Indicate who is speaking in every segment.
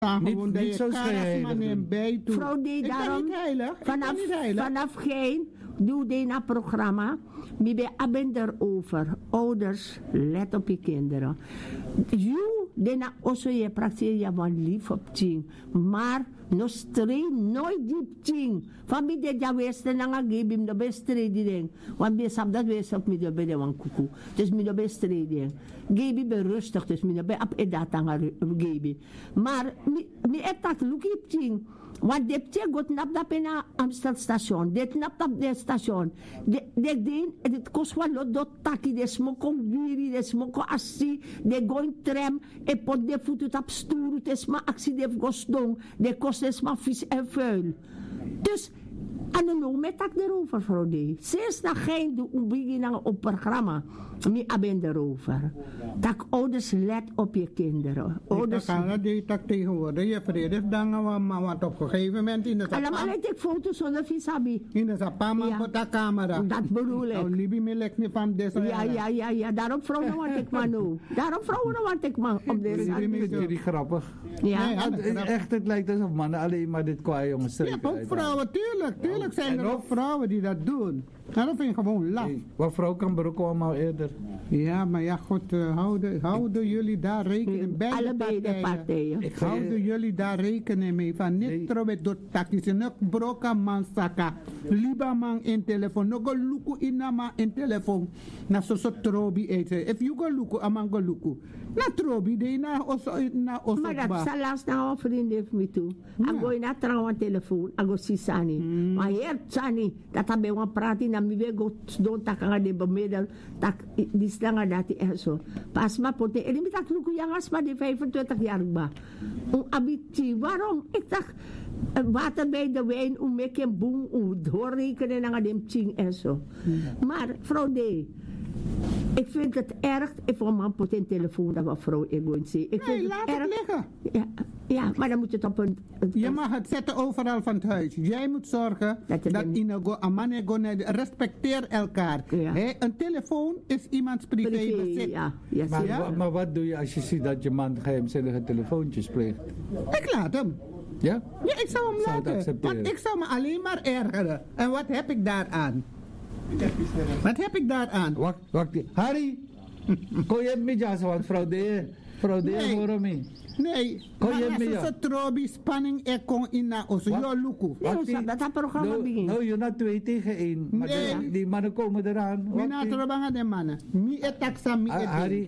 Speaker 1: gewoon dat
Speaker 2: niet
Speaker 1: je
Speaker 2: zo
Speaker 1: karasman neemt bij toe.
Speaker 3: Vrouw die
Speaker 1: Ik ben
Speaker 3: daarom
Speaker 1: niet heilig.
Speaker 3: vanaf geen doe dit na programma. Mi be abender over. Ouders, let op je kinderen. You dena also je praktiseer je van lief op ting. Maar no strain nooit diep ting. Van mi de ja westen na gebim de bestre die ding. Want mi sap dat wees op mi de bede wan kuku. Dus mi de bestre ding. Gebi be rustig dus mi de be op edatanga gebi. Maar mi etak luki ting. Want de ptie gaat nap in Amsterdam station. Dit nap de station. De ding, het kost wel lot dat taki. De smoko wiri, de smoko assi. De goin tram. E pot de voet op stoer. Het is maar actie de gostong. De kost is maar vis en vuil. Dus, ano no, met tak erover, vrouw D. Sinds dat geen beginnen op programma. Mi aben erover. Dat ouders let op je kinderen.
Speaker 1: Ouders kan die tak tegenwoordig. Je vrede dan want op een gegeven moment in de
Speaker 3: allemaal let ik foto's zonder visabi.
Speaker 1: in de sapama op de camera.
Speaker 3: Dat bedoel ik.
Speaker 1: Nou, Libi me lekt niet van deze.
Speaker 3: Ja. Daarom vrouwen want ik maar nu. Daarom vrouwen want ik maar op deze.
Speaker 2: Dat is jullie grappig.
Speaker 3: Ja.
Speaker 2: Echt, het lijkt alsof mannen alleen maar dit kwaai jongens
Speaker 1: Je hebt ook vrouwen, tuurlijk zijn er ook vrouwen die dat doen. Nou, dat vind ik gewoon laf.
Speaker 2: Wat vrouw kan er ook allemaal eerder.
Speaker 1: Ja, maar ja, God, houden jullie daar rekening bij?
Speaker 3: Allebei de partijen.
Speaker 1: Houden jullie daar rekening mee? Van niet trouwen door takjes en ook broka man saka. Liba man in telefoon. No go luku inama in telefoon. Na so trobi eten. If you go luku, amang go luku. Na trobi de na oso
Speaker 3: Maar dat is laatst nou een vriend heeft me toe. Ik ga naar trouwen telefoon. Ik ga zien Sani. Maar hier Sani, dat hebben we praten. Na mi we go doen takanga de bemiddel. Tak die stanga dat die zo. Pas maar pote. En ik dacht luku jangas maar de 25 jaar ba. Abiti. Waarom? Ik dacht water bij de wijn. Make een boom. Doorrekenen naar de ting en zo. Maar vrouw D. Ik vind het erg, if een man pot een telefoon dat een vrouw ik gewoon zie. Ik vind
Speaker 1: laat
Speaker 3: het
Speaker 1: het
Speaker 3: erg.
Speaker 1: liggen.
Speaker 3: Ja, maar dan moet je het op een...
Speaker 1: Je mag het zetten overal van het huis. Jij moet zorgen dat inago, amanego, respecteer elkaar.
Speaker 3: Ja.
Speaker 1: Een telefoon is iemands privébezit.
Speaker 3: Ja.
Speaker 2: Maar wat doe je als je ziet dat je man geheimzinnige telefoontjes pleegt?
Speaker 1: Ik laat hem.
Speaker 2: Ja?
Speaker 1: Ja, ik zou hem
Speaker 2: Zou het
Speaker 1: laten.
Speaker 2: accepteren?
Speaker 1: Want ik zou me alleen maar ergeren. En wat heb ik daaraan? Wat heb ik daaraan?
Speaker 2: Wacht. Harry! Kon je me jazz want vrouw de horen me.
Speaker 1: Nee,
Speaker 2: Kon je
Speaker 1: maar
Speaker 2: me
Speaker 1: als ze trobi spanning er kon in na osso, jo luku.
Speaker 3: Dat programma begint.
Speaker 2: No, je na 2 tegen 1. Maar die mannen komen eraan.
Speaker 1: Mi na trobanga de mannen. Mi etaksa mi
Speaker 2: Harry,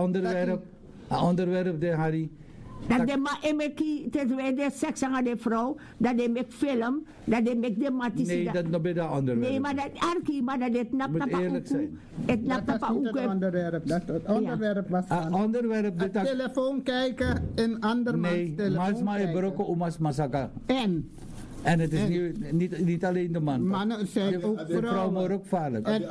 Speaker 2: onderwerp de Harry.
Speaker 3: Dat de ma emeki de seks aan de vrouw, dat de mek film, dat de mek de matisi.
Speaker 2: Nee, dat nog bij dat onderwerp.
Speaker 3: Nee, maar dat arki, maar dat het nap
Speaker 2: Moet eerlijk zijn.
Speaker 3: Het nap
Speaker 1: Dat was niet het onderwerp. Het onderwerp was van
Speaker 2: onderwerp
Speaker 1: het telefoon kijken in andermans telefoon
Speaker 2: maar maar
Speaker 1: kijken.
Speaker 2: broko umas masaka.
Speaker 1: En
Speaker 2: Het is niet alleen de man.
Speaker 1: Mannen zijn ook
Speaker 2: de vrouw moet ook vaarlijk.
Speaker 1: En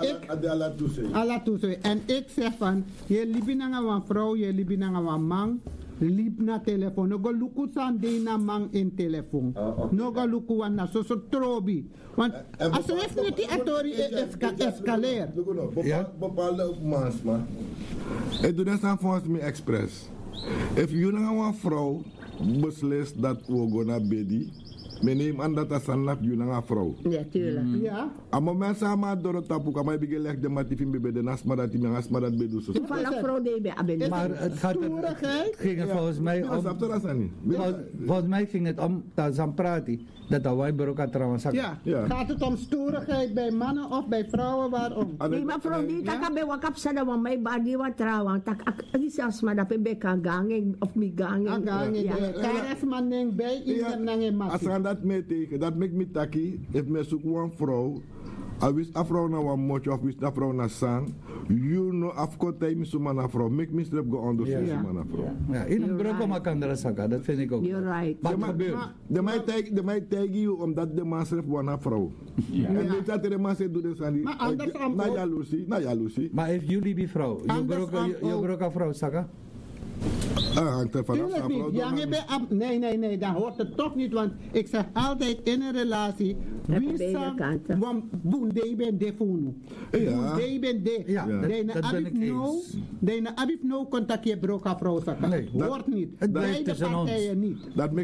Speaker 1: ik, en ik zeg van, je libinanga wan vrouw, je libinanga wan man, liep na telefoon. No go luku san de na man in telefoon. No go luku wan na so trobi. Want als je heeft niet die autori escaleer.
Speaker 4: Bepaalde opmaas, man. Ik doe dat dan volgens mij expres. If jullie een vrouw beslist dat we gaan naar bedi, men neemt aan dat als een laf jullie een vrouw.
Speaker 3: Ja, tuurlijk.
Speaker 1: Ja.
Speaker 4: Aan moment samen door het tapu, kan mij begelegd de matifim bebe de nasma dat die nasma dat bedoel.
Speaker 3: Toevallig vrouw de aben.
Speaker 2: Maar het ging volgens mij om. Volgens mij ging het om dat ze praten. Dat wij brokken trouwens.
Speaker 1: Ja. Gaat het om stoerigheid bij mannen of bij vrouwen? Waarom?
Speaker 3: Nee, maar vrouw die tak abe wakap sa daw may body wa trawan tak di sas ma dapat be ka ganging of mi ganging.
Speaker 1: Daar is man ding bij in nange mat.
Speaker 4: Als aan dat mee tegen, dat maakt me taki, if me zoek een vrouw, wist a vrouw na wan motje of wist a vrouw na sang, you know afkotay mi suma na vrouw, make me strep go onderzoek suma na vrouw.
Speaker 2: Ja, in een broko makandra saka, dat vind ik ook.
Speaker 3: You're right.
Speaker 2: Wat gebeurt?
Speaker 4: De mij tegen you omdat de man strep wan na vrouw. En weet dat de man zegt doe de sani.
Speaker 1: Maar andersom
Speaker 4: na jaloezie.
Speaker 2: Maar if jullie be vrouw, je broko vrouw saka?
Speaker 4: Hangt er vanaf.
Speaker 1: Tuurlijk niet. Nee, dan hoort het toch niet. Want ik zeg altijd in een relatie. Wie zegt, boende ben de funu. Boende ben de.
Speaker 2: Ja, dat ben ik eens.
Speaker 1: Deine abif no contact je broka vrouw.
Speaker 2: Nee,
Speaker 1: hoort niet.
Speaker 2: Het blijft tussen ons.
Speaker 1: Niet.